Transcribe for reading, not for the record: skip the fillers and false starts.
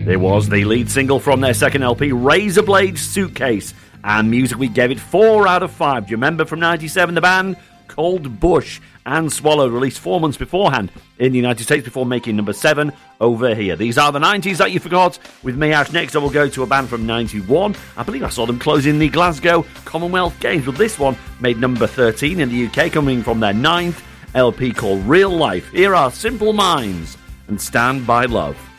It was the lead single from their second LP, Razorblade Suitcase, and musically gave it 4 out of 5. Do you remember from 97 the band called Bush and Swallowed, released 4 months beforehand in the United States before making number 7 over here. These are the 90s that you forgot. With me, Ash. Next I will go to a band from 91. I believe I saw them closing the Glasgow Commonwealth Games, but this one made number 13 in the UK, coming from their 9th LP called Real Life. Here are Simple Minds and Stand By Love.